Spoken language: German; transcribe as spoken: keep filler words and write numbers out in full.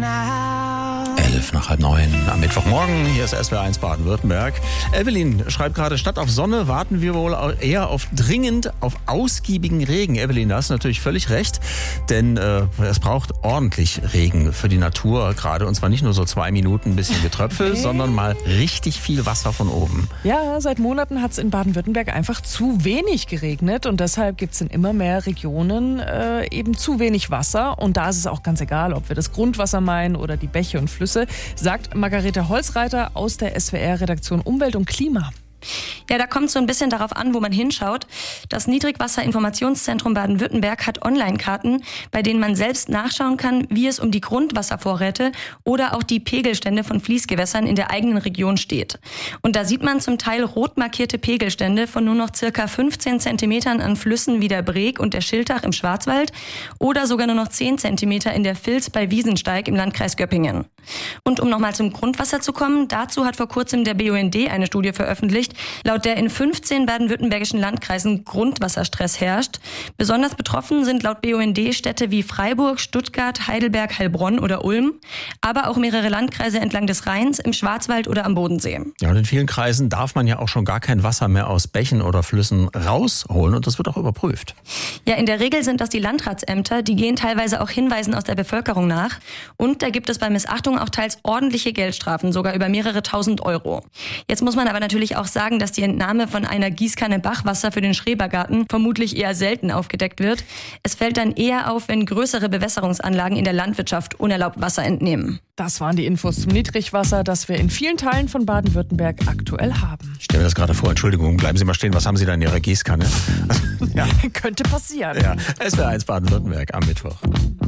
Elf nach halb neun am Mittwochmorgen. Hier ist S W R eins Baden-Württemberg. Evelyn schreibt gerade, statt auf Sonne warten wir wohl eher auf dringend auf ausgiebigen Regen. Evelyn, da hast du natürlich völlig recht, denn äh, es braucht ordentlich Regen für die Natur gerade. Und zwar nicht nur so zwei Minuten ein bisschen Getröpfel, okay, sondern mal richtig viel Wasser von oben. Ja, seit Monaten hat es in Baden-Württemberg einfach zu wenig geregnet und deshalb gibt es in immer mehr Regionen äh, eben zu wenig Wasser. Und da ist es auch ganz egal, ob wir das Grundwasser meinen oder die Bäche und Flüsse, sagt Margarete Holzreiter aus der S W R-Redaktion Umwelt und Klima. Ja, da kommt es so ein bisschen darauf an, wo man hinschaut. Das Niedrigwasserinformationszentrum Baden-Württemberg hat Online-Karten, bei denen man selbst nachschauen kann, wie es um die Grundwasservorräte oder auch die Pegelstände von Fließgewässern in der eigenen Region steht. Und da sieht man zum Teil rot markierte Pegelstände von nur noch circa fünfzehn Zentimetern an Flüssen wie der Breg und der Schiltach im Schwarzwald oder sogar nur noch zehn Zentimeter in der Vilz bei Wiesensteig im Landkreis Göppingen. Und um nochmal zum Grundwasser zu kommen, dazu hat vor kurzem der B U N D eine Studie veröffentlicht, laut der in fünfzehn baden-württembergischen Landkreisen Grundwasserstress herrscht. Besonders betroffen sind laut B U N D Städte wie Freiburg, Stuttgart, Heidelberg, Heilbronn oder Ulm, aber auch mehrere Landkreise entlang des Rheins, im Schwarzwald oder am Bodensee. Ja, und in vielen Kreisen darf man ja auch schon gar kein Wasser mehr aus Bächen oder Flüssen rausholen und das wird auch überprüft. Ja, in der Regel sind das die Landratsämter, die gehen teilweise auch Hinweisen aus der Bevölkerung nach und da gibt es bei Missachtung auch teils ordentliche Geldstrafen, sogar über mehrere tausend Euro. Jetzt muss man aber natürlich auch sagen, dass die Entnahme von einer Gießkanne Bachwasser für den Schrebergarten vermutlich eher selten aufgedeckt wird. Es fällt dann eher auf, wenn größere Bewässerungsanlagen in der Landwirtschaft unerlaubt Wasser entnehmen. Das waren die Infos zum Niedrigwasser, das wir in vielen Teilen von Baden-Württemberg aktuell haben. Ich stelle mir das gerade vor, Entschuldigung, bleiben Sie mal stehen, was haben Sie da in Ihrer Gießkanne? Ja. Könnte passieren. Ja, S W R eins Baden-Württemberg am Mittwoch.